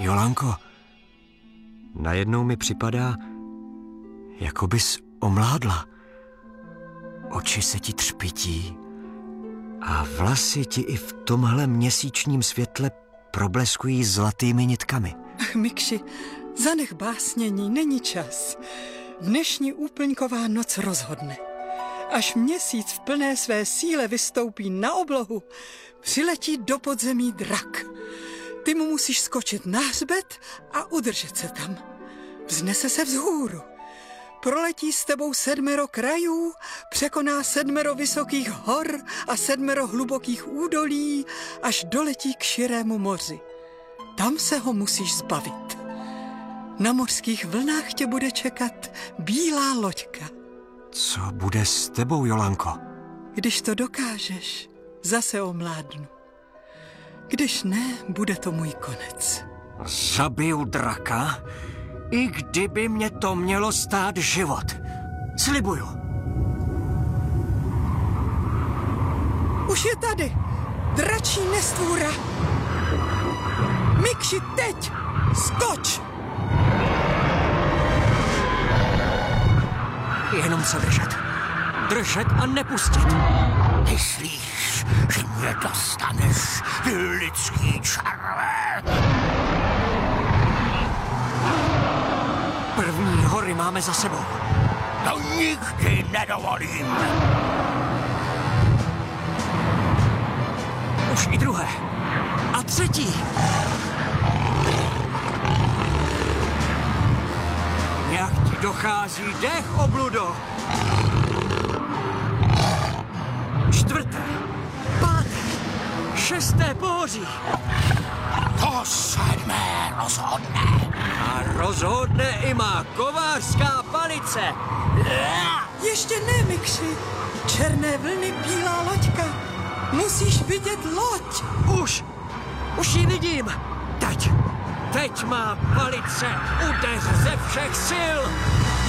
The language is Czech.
Jolanko, najednou mi připadá, jako bys omládla. Oči se ti třpití a vlasy ti i v tomhle měsíčním světle probleskují zlatými nitkami. Ach, Mikši, zanech básnění, není čas. Dnešní úplňková noc rozhodne. Až měsíc v plné své síle vystoupí na oblohu, přiletí do podzemí drak. Ty mu musíš skočit na hřbet a udržet se tam. Vznese se vzhůru. Proletí s tebou 7 krajů, překoná 7 vysokých hor a 7 hlubokých údolí, až doletí k širému moři. Tam se ho musíš zbavit. Na mořských vlnách tě bude čekat bílá loďka. Co bude s tebou, Jolanko? Když to dokážeš, zase omládnu. Když ne, bude to můj konec. Zabiju draka, i kdyby mě to mělo stát život. Slibuju. Už je tady. Dračí nestvůra. Mikši, teď! Skoč! Jenom se držet. Držet a nepustit. Myslíš, že mě dostaneš, ty lidský čarové? První hory máme za sebou. To nikdy nedovolím. Už i druhé. A třetí. Jak ti dochází dech, obludo? Čtvrté, páté, 6. pohoří. To 7. rozhodne. A rozhodne i má kovářská palice. Ještě ne, Mikši. Černé vlny, bílá loďka. Musíš vidět loď. Už ji vidím. Teď má palice. Udeř ze všech sil.